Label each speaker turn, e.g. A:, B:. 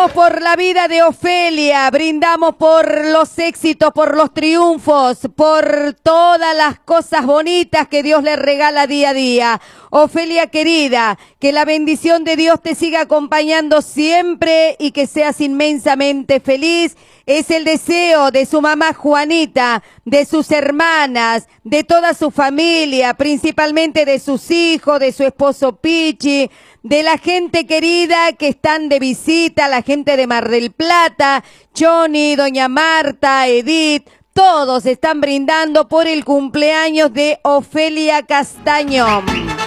A: Brindamos por la vida de Ofelia, brindamos por los éxitos, por los triunfos, por todas las cosas bonitas que Dios le regala día a día. Ofelia querida, que la bendición de Dios te siga acompañando siempre y que seas inmensamente feliz. Es el deseo de su mamá Juanita, de sus hermanas, de toda su familia, principalmente de sus hijos, de su esposo Pichi, de la gente querida que están de visita, la gente de Mar del Plata, Johnny, doña Marta, Edith, todos están brindando por el cumpleaños de Ofelia Castaño.